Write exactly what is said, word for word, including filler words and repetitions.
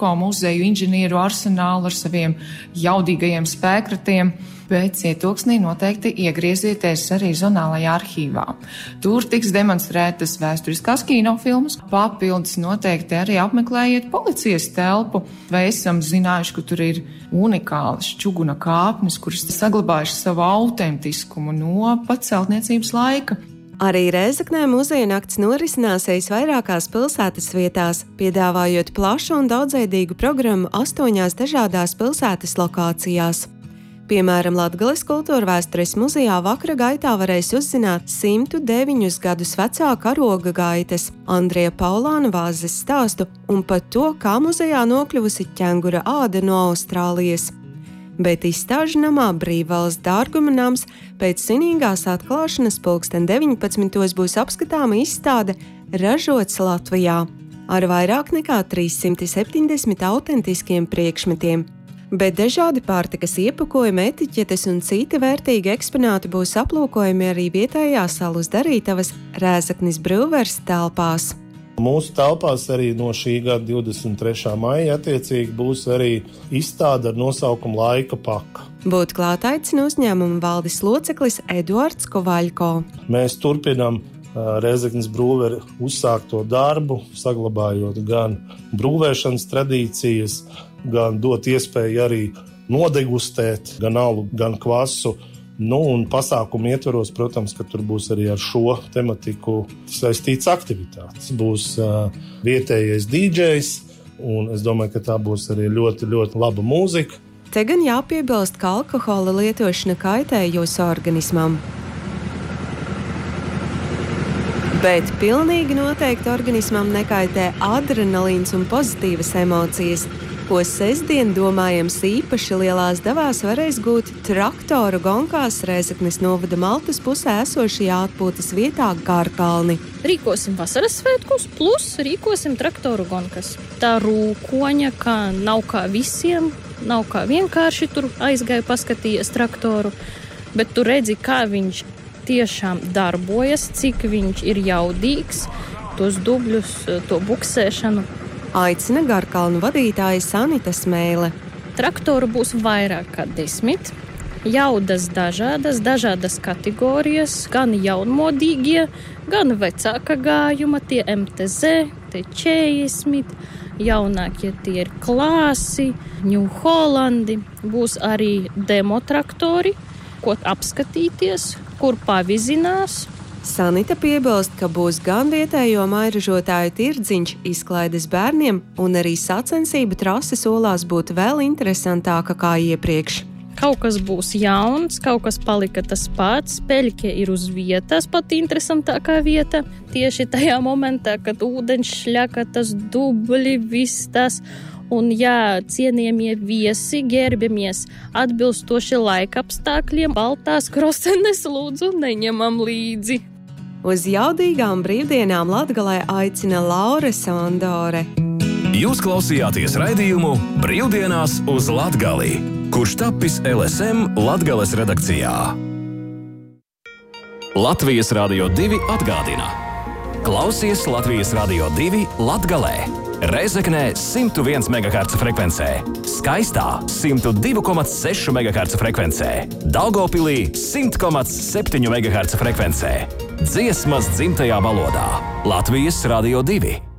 Lefko muzeju inženieru arsenālu ar saviem jaudīgajiem spēkratiem, bet Cietoksnī noteikti iegriezieties arī zonālajā arhīvā. Tur tiks demonstrētas vēsturiskās kinofilmas, papildus noteikti arī apmeklējiet policijas telpu. Vai esam zinājuši, ka tur ir unikālas čuguna kāpnes, kuras saglabājuši savu autentiskumu no pat celtniecības laika. Arī Rēzeknē muzeja nakts norisināsies vairākās pilsētas vietās, piedāvājot plašu un daudzveidīgu programmu astoņās dažādās pilsētas lokācijās. Piemēram, Latgales kultūra vēstures muzejā vakara gaitā varēs uzzināt simtu deviņus gadus vecā karoga gaitas, Andrija Paulāna vāzes stāstu un pat to, kā muzejā nokļuvusi ķengura āda no Austrālijas. Bet izstāžu namā Brīvvalsts dārguma nams pēc svinīgās atklāšanas pulksten deviņpadsmitos būs apskatāma izstāde Ražots Latvijā ar vairāk nekā trīs simti septiņdesmit autentiskiem priekšmetiem. Bet dažādi pārtikas iepakojumi, etiķetes un citi vērtīgi eksponāti būs aplūkojami arī vietējā Salus darītavas Rēzeknes Brewers telpās. Mūsu telpās arī no šī gada divdesmit trešā maija attiecīgi būs arī izstāde ar nosaukumu Laika paka. Būt klāt aicina uzņēmuma valdes loceklis Eduards Kovaļko. Mēs turpinām Rēzeknes Breweri uzsākto darbu, saglabājot gan brūvēšanas tradīcijas, gan dot iespēju arī nodegustēt gan alu, gan kvasu. Nu, un pasākumu ietvaros, protams, ka tur būs arī ar šo tematiku saistīts aktivitātes. Būs uh, vietējais dīdžejs, un es domāju, ka tā būs arī ļoti, ļoti laba mūzika. Te gan jāpiebilst, ka alkohola lietošana kaitē jūsu organismam. Bet pilnīgi noteikti organismam nekaitē adrenalīns un pozitīvas emocijas, ko sestdien domājams īpaši lielās devās varēs gūt traktoru gonkās Rēzeknes novada Maltas pusē esošajā atpūtas vietā Garkalni. Rīkosim vasaras svētkus, plus rīkosim traktoru gonkas. Tā rūkoņa, kā nav kā visiem, nav kā vienkārši tur aizgāja paskatījies traktoru, bet tu redzi, kā viņš tiešām darbojas, cik viņš ir jaudīgs, tos dubļus, to buksēšanu. Aicina Garkalnu vadītāja Sanita Smēle. Traktoru būs vairāk kā desmit, jaudas dažādas, dažādas kategorijas, gan jaunmodīgie, gan vecāka gājuma, tie M T Z, tie četrdesmit, jaunākie tie ir klāsi, New Hollandi, būs arī demotraktori, ko apskatīties, kur pavizinās. Sanita piebilst, ka būs gan vietējo mairažotāju tirdziņš izklaides bērniem, un arī sacensību trase solās būt vēl interesantāka kā iepriekš. Kaut kas būs jauns, kaut kas palika tas pats, peļķe ir uz vietas, pat interesantākā vieta. Tieši tajā momentā, kad ūdeņš šļaka, tas dubļi, viss tas. Un jā, cienījamie viesi, ģērbamies atbilstoši laika apstākļiem, baltās krosenes lūdzu neņemam līdzi. Uz jaudīgām brīvdienām Latgalē aicina Laure Sandore. Jūs klausījāties raidījumu Brīvdienās uz Latgali, kurš tapis L S M Latgales redakcijā. Latvijas Radio divi atgādina. Klausies Latvijas Radio divi Latgalē. Rēzeknē simtu viens megaherca frekvencē, Skaistā simtu divi komats seši megaherca frekvencē, Daugavpilī simt komats septiņi megaherca frekvencē. Dziesmas dzimtajā valodā. Latvijas Radio divi.